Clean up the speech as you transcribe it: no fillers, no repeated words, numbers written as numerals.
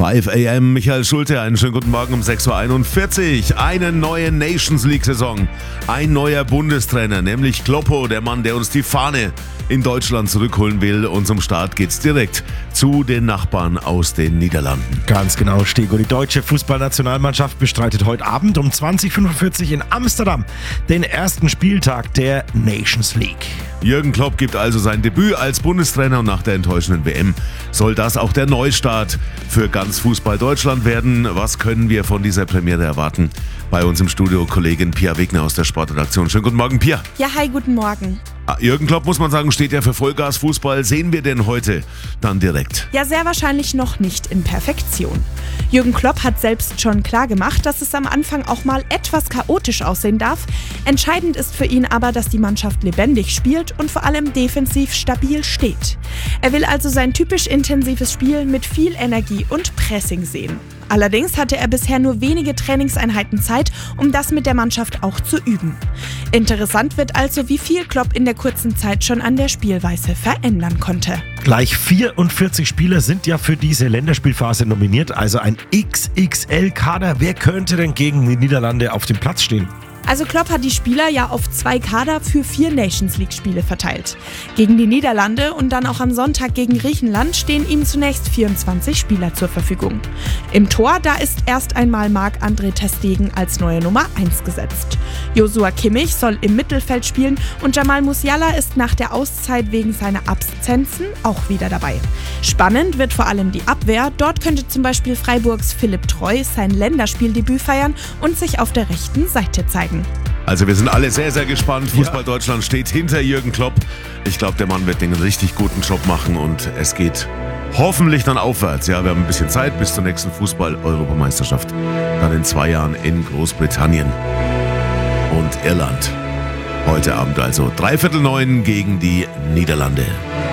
5 a.m. Michael Schulte, einen schönen guten Morgen um 6.41 Uhr. Eine neue Nations League-Saison, ein neuer Bundestrainer, nämlich Kloppo, der Mann, der uns die Fahne in Deutschland zurückholen will. Und zum Start geht's direkt zu den Nachbarn aus den Niederlanden. Ganz genau, Stego. Die deutsche Fußballnationalmannschaft bestreitet heute Abend um 20.45 Uhr in Amsterdam den ersten Spieltag der Nations League. Jürgen Klopp gibt also sein Debüt als Bundestrainer und nach der enttäuschenden WM soll das auch der Neustart für ganz Fußball Deutschland werden. Was können wir von dieser Premiere erwarten? Bei uns im Studio Kollegin Pia Wegner aus der Sportredaktion. Schönen guten Morgen, Pia. Ja, hi, guten Morgen. Jürgen Klopp, muss man sagen, steht ja für Vollgas-Fußball. Sehen wir denn heute dann direkt? Ja, sehr wahrscheinlich noch nicht in Perfektion. Jürgen Klopp hat selbst schon klar gemacht, dass es am Anfang auch mal etwas chaotisch aussehen darf. Entscheidend ist für ihn aber, dass die Mannschaft lebendig spielt und vor allem defensiv stabil steht. Er will also sein typisch intensives Spiel mit viel Energie und Pressing sehen. Allerdings hatte er bisher nur wenige Trainingseinheiten Zeit, um das mit der Mannschaft auch zu üben. Interessant wird also, wie viel Klopp in der kurzen Zeit schon an der Spielweise verändern konnte. Gleich 44 Spieler sind ja für diese Länderspielphase nominiert, also ein XXL-Kader. Wer könnte denn gegen die Niederlande auf dem Platz stehen? Also Klopp hat die Spieler ja auf 2 Kader für 4 Nations League Spiele verteilt. Gegen die Niederlande und dann auch am Sonntag gegen Griechenland stehen ihm zunächst 24 Spieler zur Verfügung. Im Tor, da ist erst einmal Marc-André ter Stegen als neue Nummer 1 gesetzt. Joshua Kimmich soll im Mittelfeld spielen und Jamal Musiala ist nach der Auszeit wegen seiner Absenzen auch wieder dabei. Spannend wird vor allem die Abwehr. Dort könnte zum Beispiel Freiburgs Philipp Treu sein Länderspieldebüt feiern und sich auf der rechten Seite zeigen. Also wir sind alle sehr, sehr gespannt. Fußball Deutschland steht hinter Jürgen Klopp. Ich glaube, der Mann wird den richtig guten Job machen und es geht hoffentlich dann aufwärts. Ja, wir haben ein bisschen Zeit bis zur nächsten Fußball-Europameisterschaft. Dann in 2 Jahren in Großbritannien und Irland. Heute Abend also 8:45 gegen die Niederlande.